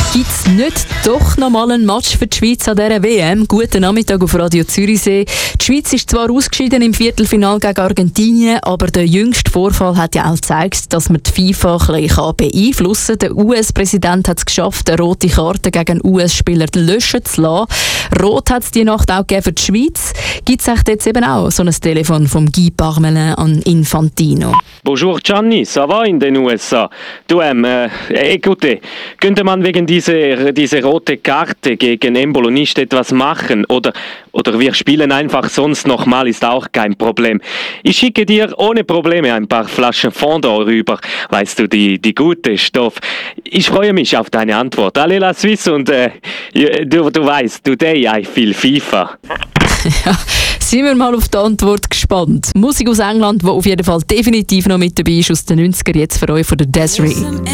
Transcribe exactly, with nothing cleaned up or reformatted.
Gibt es nicht doch noch mal einen Match für die Schweiz an dieser W M? Guten Nachmittag auf Radio Zürichsee. Die Schweiz ist zwar ausgeschieden im Viertelfinale gegen Argentinien, aber der jüngste Vorfall hat ja auch gezeigt, dass man die FIFA ein bisschen beeinflussen kann. Der U S-Präsident hat es geschafft, eine rote Karte gegen einen U S-Spieler löschen zu lassen. Rot hat es die Nacht auch gegeben für die Schweiz. Gibt es jetzt eben auch so ein Telefon vom Guy Parmelin an Infantino? Bonjour Gianni, ça va in den U S A? Du, ähm, äh, écoute, könnte man wegen dieser, dieser rote Karte gegen Embolo nicht etwas machen? Oder, oder wir spielen einfach sonst nochmal, ist auch kein Problem. Ich schicke dir ohne Probleme ein paar Flaschen Fondant rüber, weißt du, die, die gute Stoff. Ich freue mich auf deine Antwort. Allez la Suisse und äh, du, du weißt, today I feel FIFA. Ja, sind wir mal auf die Antwort gespannt. Musik aus England, die auf jeden Fall definitiv noch mit dabei ist, aus den neunziger, jetzt für euch von der Desiree.